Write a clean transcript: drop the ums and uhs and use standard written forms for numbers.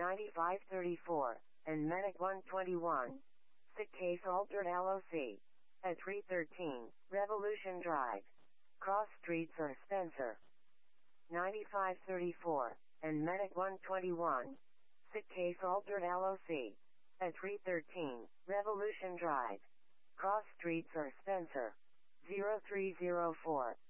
9534, and Medic 121. Sick case altered LOC. At 313, Revolution Drive. Cross Street, Sir Spencer. 9534, and Medic 121. Sick case altered LOC. At 313, Revolution Drive. Cross Street, Sir Spencer. 0304.